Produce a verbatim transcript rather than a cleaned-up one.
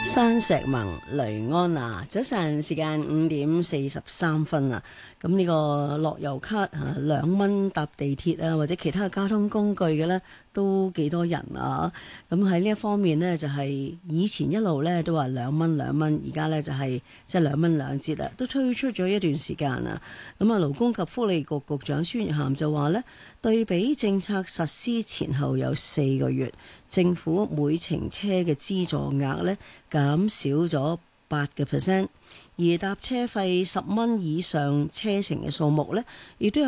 山石盟雷安娜，早晨時間五點四十三分啊！咁呢個樂悠卡啊，兩蚊搭地鐵啊，或者其他嘅交通工具嘅呢，都幾多人啊！咁喺呢一方面呢，就係、是、以前一路呢都話兩蚊兩蚊，而家呢就係即係兩蚊兩折啦，都推出咗一段時間啦。咁啊，勞工及福利局局長孫玉菡就話呢，對比政策實施前後有四個月，政府每程車嘅資助額呢減少咗八個 percent，而搭車費十蚊以上車程嘅數目呢，亦都有